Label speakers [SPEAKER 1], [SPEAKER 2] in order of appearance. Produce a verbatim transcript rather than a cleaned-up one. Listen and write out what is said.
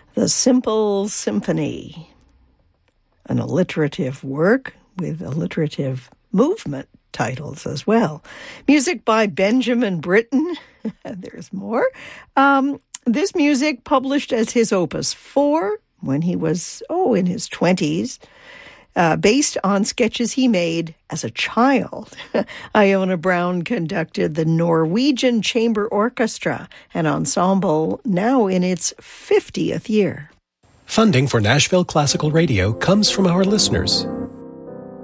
[SPEAKER 1] The Simple Symphony, an alliterative work with alliterative movement titles as well. Music by Benjamin Britten. There's more. Um, this music published as his Opus four when he was, oh, in his twenties, uh, based on sketches he made as a child. Iona Brown conducted the Norwegian Chamber Orchestra, an ensemble now in its fiftieth year.
[SPEAKER 2] Funding for Nashville Classical Radio comes from our listeners.